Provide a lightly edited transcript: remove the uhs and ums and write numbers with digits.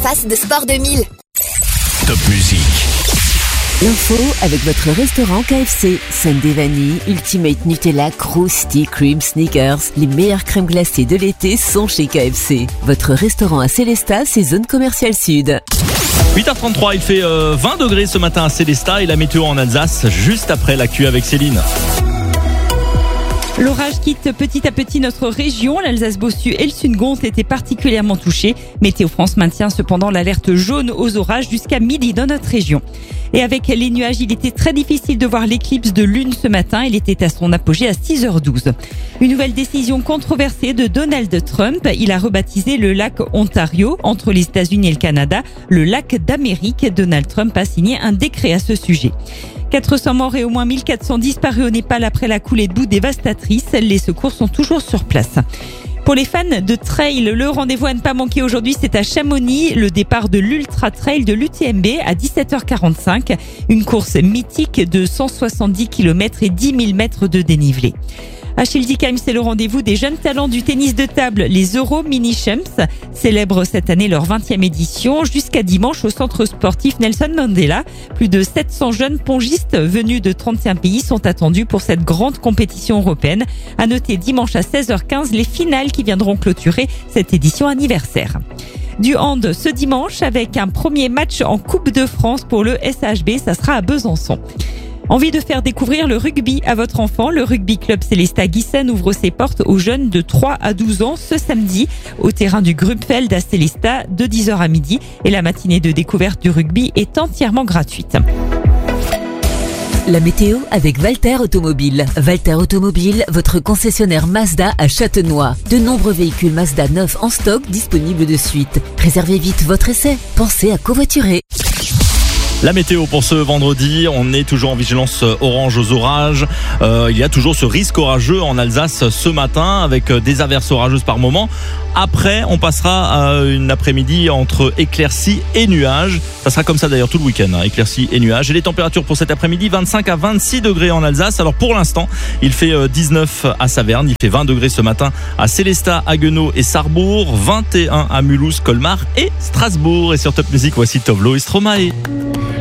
surface de Sport 2000. Top Music. L'info avec votre restaurant KFC. Sundae Vanille, Ultimate Nutella, Krusty Kreme Snickers. Les meilleures crèmes glacées de l'été sont chez KFC. Votre restaurant à Célestat, c'est zone commerciale sud. 8h33, il fait 20 degrés ce matin à Célestat et la météo en Alsace juste après l'actu avec Céline. L'orage quitte petit à petit notre région. L'Alsace-Bossu et le Sundgau ont été particulièrement touchés. Météo France maintient cependant l'alerte jaune aux orages jusqu'à midi dans notre région. Et avec les nuages, il était très difficile de voir l'éclipse de lune ce matin. Il était à son apogée à 6h12. Une nouvelle décision controversée de Donald Trump. Il a rebaptisé le lac Ontario, entre les États-Unis et le Canada, le lac d'Amérique. Donald Trump a signé un décret à ce sujet. 400 morts et au moins 1400 disparus au Népal après la coulée de boue dévastatrice. Les secours sont toujours sur place. Pour les fans de trail, le rendez-vous à ne pas manquer aujourd'hui, c'est à Chamonix, le départ de l'Ultra Trail de l'UTMB à 17h45. Une course mythique de 170 km et 10 000 mètres de dénivelé. À Schildikheim, c'est le rendez-vous des jeunes talents du tennis de table. Les Euro Mini Champs célèbrent cette année leur 20e édition jusqu'à dimanche au centre sportif Nelson Mandela. Plus de 700 jeunes pongistes venus de 31 pays sont attendus pour cette grande compétition européenne. À noter dimanche à 16h15 les finales qui viendront clôturer cette édition anniversaire. Du hand ce dimanche avec un premier match en Coupe de France pour le SHB. Ça sera à Besançon. Envie de faire découvrir le rugby à votre enfant? Le Rugby Club Célestat Guissen ouvre ses portes aux jeunes de 3 à 12 ans ce samedi au terrain du Grubfeld à Célestat de 10h à midi. Et la matinée de découverte du rugby est entièrement gratuite. La météo avec Valter Automobile. Valter Automobile, votre concessionnaire Mazda à Châtenois. De nombreux véhicules Mazda neufs en stock disponibles de suite. Réservez vite votre essai. Pensez à covoiturer. La météo pour ce vendredi, on est toujours en vigilance orange aux orages. Il y a toujours ce risque orageux en Alsace ce matin avec des averses orageuses par moment. Après, on passera à une après-midi entre éclaircies et nuages. Ça sera comme ça d'ailleurs tout le week-end, éclaircies et nuages. Et les températures pour cet après-midi, 25 à 26 degrés en Alsace. Alors pour l'instant, il fait 19 à Saverne, il fait 20 degrés ce matin à Célestat, Haguenau et Sarrebourg, 21 à Mulhouse, Colmar et Strasbourg. Et sur Top Music, voici Tovlo et Stromae.